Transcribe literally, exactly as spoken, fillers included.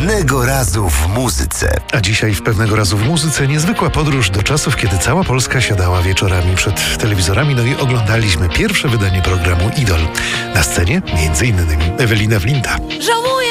Pewnego razu w muzyce. A dzisiaj w Pewnego razu w muzyce niezwykła podróż do czasów, kiedy cała Polska siadała wieczorami przed telewizorami, no i oglądaliśmy pierwsze wydanie programu Idol. Na scenie między innymi Ewelina Wlinta. Żałuję,